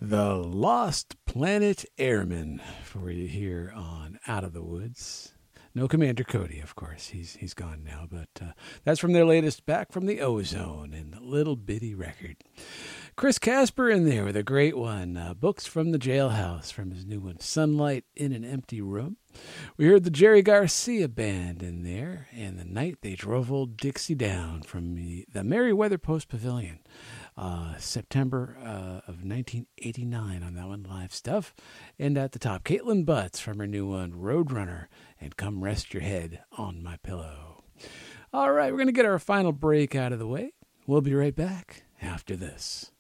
The Lost Planet Airmen for you here on Out of the Woods. No Commander Cody, of course. He's gone now, but that's from their latest Back from the Ozone and the Little Bitty Record. Chris Casper in there with a great one. Books from the Jailhouse from his new one, Sunlight in an Empty Room. We heard the Jerry Garcia Band in there, and The Night They Drove Old Dixie Down from the Merriweather Post Pavilion. September of 1989 on that one, live stuff. And at the top, Caitlin Butts from her new one, Roadrunner, and Come Rest Your Head on My Pillow. All right, we're going to get our final break out of the way. We'll be right back after this.